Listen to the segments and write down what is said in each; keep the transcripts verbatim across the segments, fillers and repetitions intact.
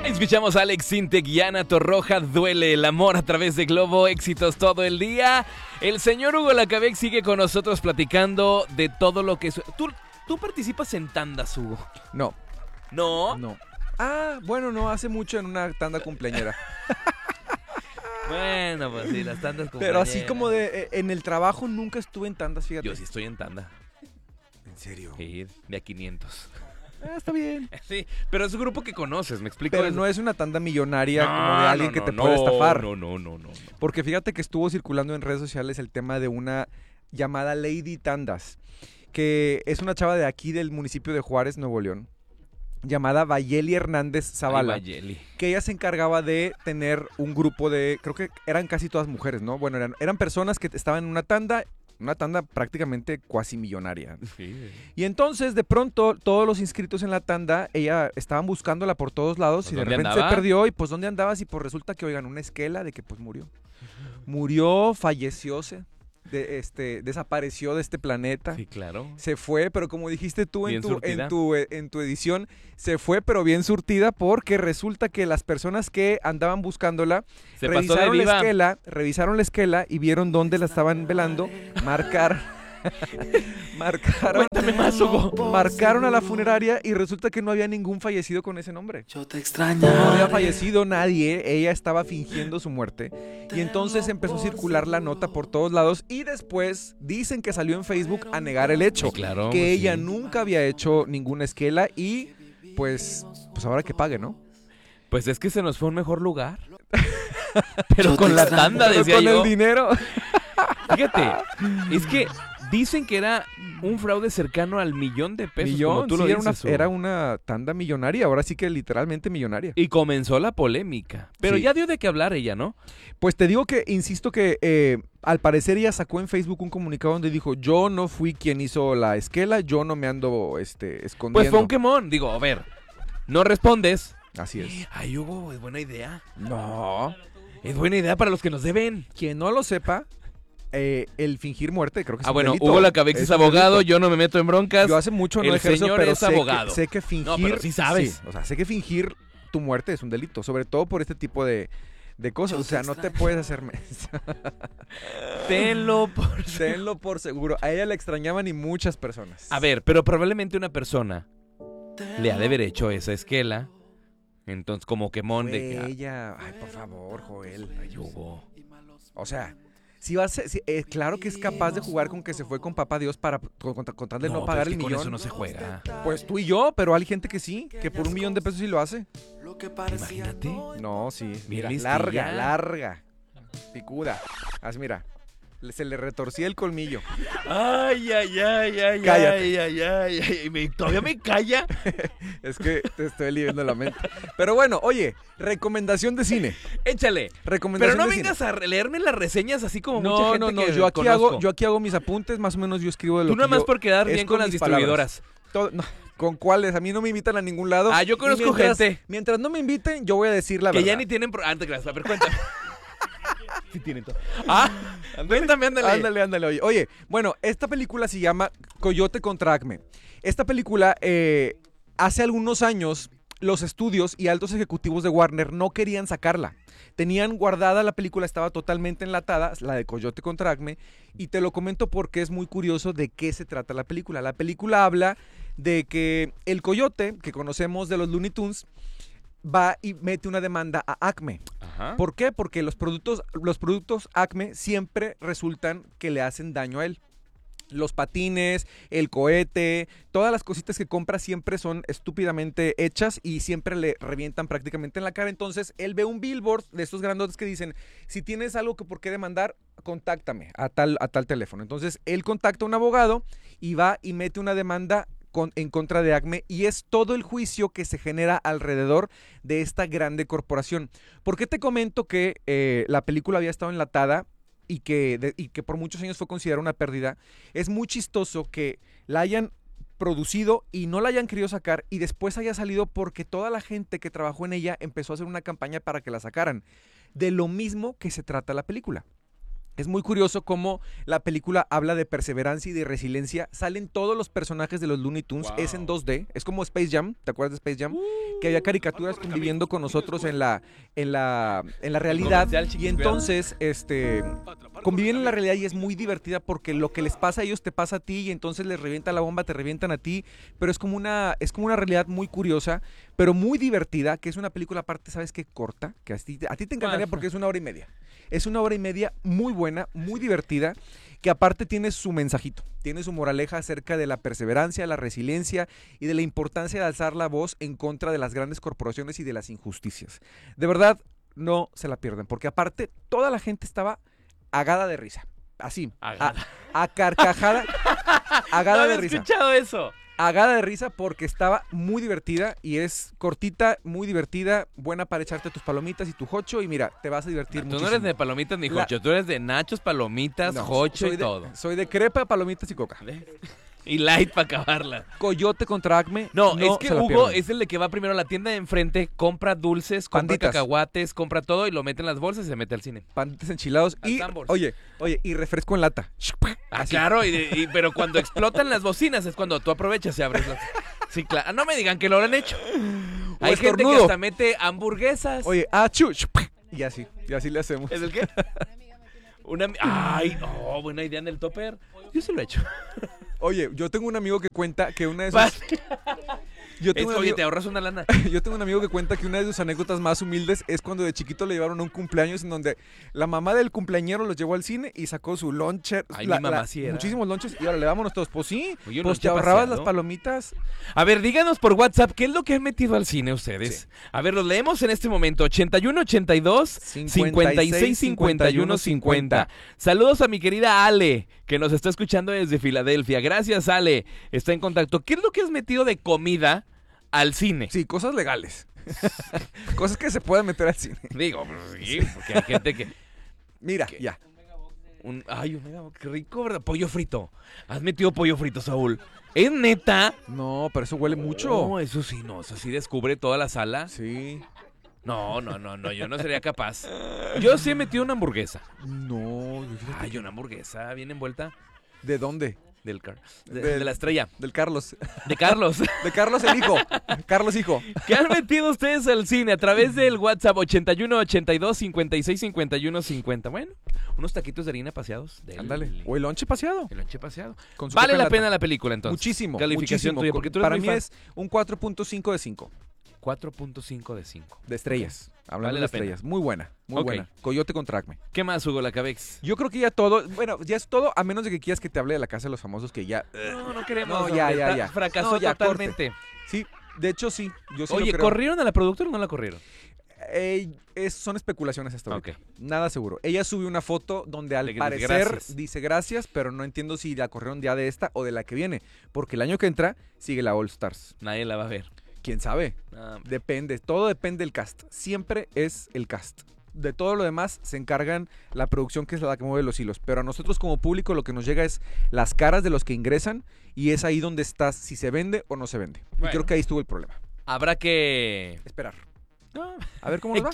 Escuchamos a Alex Sintek y Ana Torroja, Duele el amor a través de Globo, éxitos todo el día. El señor Hugo Lacavec sigue con nosotros platicando de todo lo que... Su... ¿Tú, ¿Tú participas en tandas, Hugo? No. ¿No? No. Ah, bueno, no, hace mucho en una tanda cumpleañera. Bueno, pues sí, las tandas cumpleañeras. Pero así como de... Eh, en el trabajo nunca estuve en tandas, fíjate. Yo sí estoy en tanda. ¿En serio? Sí, de a quinientos. Ah, está bien. Sí, pero es un grupo que conoces, ¿me explico? Pero no es una tanda millonaria no, como de alguien no, que no, te no, puede estafar. No, no, no, no, no. Porque fíjate que estuvo circulando en redes sociales el tema de una llamada Lady Tandas, que es una chava de aquí del municipio de Juárez, Nuevo León, llamada Vayeli Hernández Zavala. Ay, Vayeli. Que ella se encargaba de tener un grupo de, creo que eran casi todas mujeres, ¿no? Bueno, eran, eran personas que estaban en una tanda, una tanda prácticamente cuasi millonaria. Sí. Y entonces, de pronto, todos los inscritos en la tanda, ella estaban buscándola por todos lados ¿Pues y de dónde repente andaba? se perdió. Y pues, ¿dónde andabas? Y pues resulta que, oigan, una esquela de que pues murió. Murió, fallecióse, de, este, desapareció de este planeta. Sí, claro. Se fue, pero como dijiste tú en Bien tu, surtida. en, tu, en tu edición, se fue pero bien surtida porque resulta que las personas que andaban buscándola Se pasó de revisaron la viva. esquela, revisaron la esquela y vieron dónde la estaban velando, marcar, marcaron, Cuéntame más, Hugo. marcaron a la funeraria y resulta que no había ningún fallecido con ese nombre. Yo te No extrañaba. había fallecido nadie, ella estaba fingiendo su muerte y entonces empezó a circular la nota por todos lados y después dicen que salió en Facebook a negar el hecho, Sí, claro, que sí. ella nunca había hecho ninguna esquela y pues, pues ahora que pague, ¿no? Pues es que se nos fue a un mejor lugar. Pero Yo con te la extraño. tanda, Pero decía con yo. el dinero. Fíjate, es que dicen que era un fraude cercano al millón de pesos, Millón, como tú sí, lo era, dices, una, Hugo. era una tanda millonaria, ahora sí que literalmente millonaria. Y comenzó la polémica. Pero Sí. ya dio de qué hablar ella, ¿no? Pues te digo que, insisto que eh, al parecer ella sacó en Facebook un comunicado donde dijo, yo no fui quien hizo la esquela, yo no me ando este, escondiendo. Pues fue un quemón. Digo, a ver, no respondes. Así es. Ay, Hugo, es buena idea. No. Es buena idea para los que nos deben. Quien no lo sepa, eh, el fingir muerte creo que es Ah, un bueno, delito. Hugo Lacavec es un abogado, delito. yo no me meto en broncas. Yo hace mucho no el ejerzo, señor pero es sé abogado. Que, sé que fingir... No, pero sí sabes. Sí, o sea, sé que fingir tu muerte es un delito, sobre todo por este tipo de, de cosas. Yo O sea, te no te extraño. puedes hacer mensa. Tenlo por... Tenlo por seguro. A ella le extrañaban y muchas personas. A ver, pero probablemente una persona le ha de haber hecho esa esquela. Entonces, como quemón de que... Fue ella... Ay, por favor, Joel. Ay, Hugo. O sea, si vas a- si- eh, claro que es capaz de jugar con que se fue con papá Dios para con, con- con tal de no, pero pagar es el que millón. con eso no se juega. Pues tú y yo, pero hay gente que sí, que por un millón de pesos sí lo hace. Lo que parecía Imagínate. No, sí. Mira, listilla. larga, larga. Picuda. Haz, mira. le- Se le retorcía el colmillo. Ay, ay, ay, ay, Cállate. ay, ay, ay, ay. Me- todavía me calla. Es que te estoy leyendo la mente. Pero bueno, oye, recomendación de cine. Échale. Recomendación Pero no de vengas cine. a re- leerme las reseñas así como mucha No, gente no, no. que Yo aquí, conozco. hago, yo aquí hago mis apuntes, más o menos yo escribo de lo Tú que nada más yo- por quedar es bien con con las mis palabras. distribuidoras. todo- no, ¿con cuáles? A mí no me invitan a ningún lado. Ah, yo Y conozco mientras- gente. Mientras no me inviten, yo voy a decir la Que verdad. ya ni tienen... Pro... Ah, te creas. A ver, cuéntame. Sí tienen todo. Ah, cuéntame, ándale. Ándale, ándale, oye. Oye, bueno, esta película se llama Coyote contra Acme. Esta película, eh, hace algunos años, los estudios y altos ejecutivos de Warner no querían sacarla. Tenían guardada la película, estaba totalmente enlatada, la de Coyote contra Acme, y te lo comento porque es muy curioso de qué se trata la película. La película habla de que el coyote, que conocemos de los Looney Tunes, va y mete una demanda a Acme. Ajá. ¿Por qué? Porque los productos, los productos Acme siempre resultan que le hacen daño a él. Los patines, el cohete, todas las cositas que compra siempre son estúpidamente hechas y siempre le revientan prácticamente en la cara. Entonces, él ve un billboard de estos grandotes que dicen, si tienes algo que por qué demandar, contáctame a tal, a tal teléfono. Entonces, él contacta a un abogado y va y mete una demanda con- en contra de Acme, y es todo el juicio que se genera alrededor de esta grande corporación. ¿Por qué te comento que eh, la película había estado enlatada y que, de- y que por muchos años fue considerada una pérdida? Es muy chistoso que la hayan producido y no la hayan querido sacar y después haya salido porque toda la gente que trabajó en ella empezó a hacer una campaña para que la sacaran. De lo mismo que se trata la película. Es muy curioso cómo la película habla de perseverancia y de resiliencia. Salen todos los personajes de los Looney Tunes. Wow. Es en dos D. Es como Space Jam. ¿Te acuerdas de Space Jam? Uh, que había caricaturas conviviendo con nosotros en la, en la, en la realidad. Y entonces, este, conviven en la realidad y es muy divertida porque lo que les pasa a ellos te pasa a ti y entonces les revienta la bomba, te revientan a ti. Pero es como una, es como una realidad muy curiosa, pero muy divertida, que es una película aparte, ¿sabes qué? Corta, que a ti, a ti te encantaría porque es una hora y media. Es una hora y media muy buena, muy divertida, que aparte tiene su mensajito, tiene su moraleja acerca de la perseverancia, la resiliencia y de la importancia de alzar la voz en contra de las grandes corporaciones y de las injusticias. De verdad, no se la pierdan, porque aparte toda la gente estaba agada de risa. Así, a, a carcajada, agada no de risa. No he escuchado eso. Agada de risa porque estaba muy divertida y es cortita, muy divertida, buena para echarte tus palomitas y tu jocho y mira, te vas a divertir Tú muchísimo. no eres de palomitas ni jocho, La... tú eres de nachos, palomitas, no, jocho y de, todo. Soy de crepa, palomitas y coca. Y light para acabarla. Coyote contra Acme. No, no es que Hugo es el de que va primero a la tienda de enfrente, compra dulces, compra Panditas. cacahuates, compra todo y lo mete en las bolsas y se mete al cine. Panditas enchilados y, Tambors. oye, oye, y refresco en lata. Ah, claro, y, y, pero cuando explotan las bocinas es cuando tú aprovechas y abres las... Sí, claro. No me digan que lo han hecho. O Hay estornudo. gente que hasta mete hamburguesas. Oye, ah, chuch. Y así, y así le hacemos. ¿Es el qué? Una... Ay, oh, buena idea en el topper. Yo sí lo he hecho. Oye, yo tengo un amigo que cuenta que una de sus... Yo tengo es, un oye, amigo... te ahorras una lana. Yo tengo un amigo que cuenta que una de sus anécdotas más humildes es cuando de chiquito le llevaron a un cumpleaños en donde la mamá del cumpleañero los llevó al cine y sacó su lonche. Ay, la, mi mamá la, sí era. Muchísimos lonches y ahora le damos todos. Pues sí, oye, pues te ahorrabas las palomitas. A ver, díganos por WhatsApp, ¿qué es lo que han metido al cine ustedes? Sí. A ver, los leemos en este momento. ochenta y uno ochenta y dos, cincuenta y seis cincuenta y uno cincuenta. Saludos a mi querida Ale, que nos está escuchando desde Filadelfia. Gracias, Ale. Está en contacto. ¿Qué es lo que has metido de comida al cine? Sí, cosas legales. Cosas que se pueden meter al cine. Digo, pues, sí, porque hay gente que... Mira, que, ya. Un, ay, un megabox, qué rico, ¿verdad? Pollo frito. ¿Has metido pollo frito, Saúl? ¿Es neta? No, pero eso huele mucho. No, eso sí, no. Eso sí descubre toda la sala. Sí. No, no, no, no. Yo no sería capaz. Yo sí he metido una hamburguesa. No. Ay, una hamburguesa bien envuelta. ¿De dónde? Del car de, del, de la estrella. Del Carlos. De Carlos. De Carlos el hijo. Carlos hijo. ¿Qué han metido ustedes al cine? A través del WhatsApp ochenta y uno ochenta y dos, cincuenta y seis cincuenta y uno cincuenta. Bueno, unos taquitos de harina paseados. Del... Ándale. O el lonche paseado. El lonche paseado. Vale la pena la película entonces. Muchísimo. Calificación muchísimo. tuya, porque tú eres Para muy mí fan. Es un cuatro punto cinco de cinco. cuatro punto cinco de cinco. De estrellas. Hablando vale de la estrellas. pena. Muy buena. Muy okay. buena. Coyote contra Acme. ¿Qué más, Hugo Lacabex? Yo creo que ya todo. Bueno, ya es todo, a menos de que quieras que te hable de La Casa de los Famosos, que ya. No, no queremos. No, ya, ya, ya. Fracasó no, ya, totalmente. Corte. Sí, de hecho sí. Yo sí Oye, lo creo. ¿corrieron a la productora o no la corrieron? Eh, es, son especulaciones hasta ahorita. Okay. Nada seguro. Ella subió una foto donde al de, parecer gracias. dice gracias, pero no entiendo si la corrieron ya de esta o de la que viene. Porque el año que entra sigue la All Stars. Nadie la va a ver. ¿Quién sabe? Ah. Depende. Todo depende del cast. Siempre es el cast. De todo lo demás se encargan la producción, que es la que mueve los hilos. Pero a nosotros como público lo que nos llega es las caras de los que ingresan y es ahí donde estás, si se vende o no se vende. Bueno. Y creo que ahí estuvo el problema. Habrá que... esperar. No. A ver cómo nos va.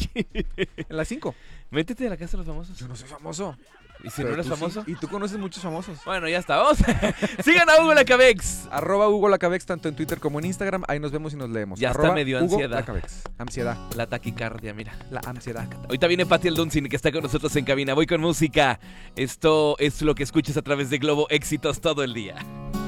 En las cinco. Métete a La Casa de los Famosos. Yo no soy famoso. ¿Y si no eres famoso? Sí. Y tú conoces muchos famosos. Bueno, ya está. Vamos. Sigan a Hugo Lacabex. Arroba Hugo Lacabex tanto en Twitter como en Instagram. Ahí nos vemos y nos leemos. Ya Arroba está medio Hugo ansiedad. Lacabex. Ansiedad. La taquicardia, mira. La ansiedad. Ahorita viene Pati Alduncin, que está con nosotros en cabina. Voy con música. Esto es lo que escuchas a través de Globo. Éxitos todo el día.